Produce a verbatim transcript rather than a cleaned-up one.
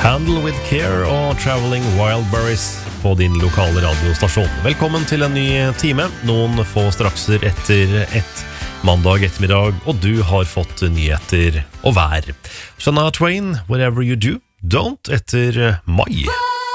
Handle with Care og Traveling Wildberries på din lokale radiostasjon. Velkommen til en ny time, noen få strakser etter ett mandag ettermiddag, og du har fått nyheter og vær. Shania Twain, Whatever You Do, Don't etter Mai.